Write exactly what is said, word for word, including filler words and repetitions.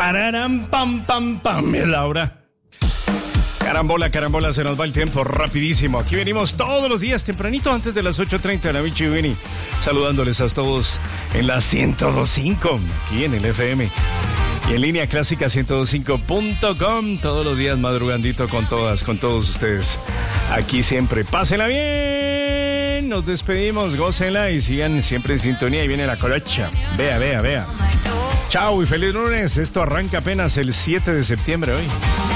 Pararam, pam, pam, pam, Laura. Carambola, carambola, se nos va el tiempo rapidísimo. Aquí venimos todos los días tempranito antes de las ocho treinta de la noche, Winnie, saludándoles a todos en la ciento dos punto cinco, aquí en el F M. Y en línea clásica ciento dos punto cinco punto com, todos los días madrugandito con todas, con todos ustedes. Aquí siempre, pásenla bien, nos despedimos, gócenla y sigan siempre en sintonía. Y viene la colocha, vea, vea, vea. Chao y feliz lunes, esto arranca apenas el siete de septiembre hoy.